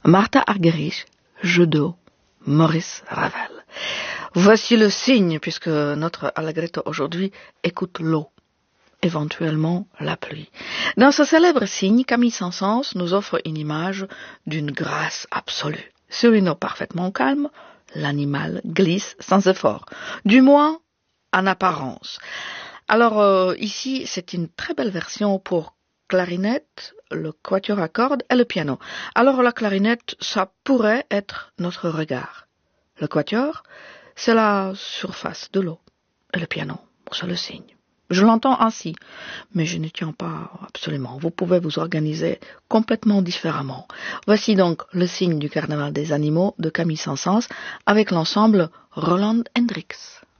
Martha Argerich, jeu d'eau, Maurice Ravel. Voici le signe, puisque notre Allegretto aujourd'hui écoute l'eau, éventuellement la pluie. Dans ce célèbre signe, Camille Saint-Saëns nous offre une image d'une grâce absolue. Sur une eau parfaitement calme, l'animal glisse sans effort, du moins en apparence. Alors ici, c'est une très belle version pour clarinette, le quatuor à cordes et le piano. Alors la clarinette, ça pourrait être notre regard. Le quatuor, c'est la surface de l'eau. Et le piano, c'est le signe. Je l'entends ainsi, mais je ne tiens pas absolument. Vous pouvez vous organiser complètement différemment. Voici donc le signe du Carnaval des animaux de Camille Saint-Saëns avec l'ensemble Roland Hendricks.